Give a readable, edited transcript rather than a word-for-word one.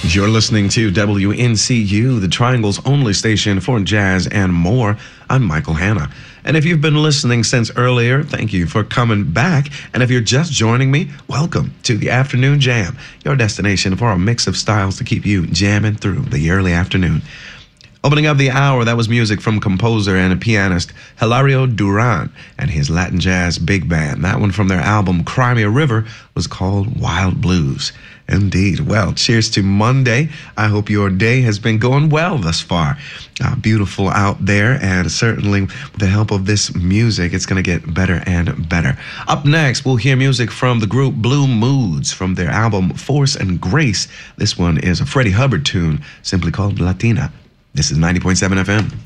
You're listening to WNCU, the Triangle's only station for jazz and more. I'm Michael Hanna. And if you've been listening since earlier, thank you for coming back. And if you're just joining me, welcome to the Afternoon Jam, your destination for a mix of styles to keep you jamming through the early afternoon. Opening up the hour, that was music from composer and pianist Hilario Duran and his Latin Jazz Big Band. That one from their album Crimea River was called Wild Blues. Indeed. Well, cheers to Monday. I hope your day has been going well thus far. Beautiful out there, and certainly with the help of this music, it's going to get better and better. Up next, we'll hear music from the group Blue Moods from their album Force and Grace. This one is a Freddie Hubbard tune simply called Latina. This is 90.7 FM.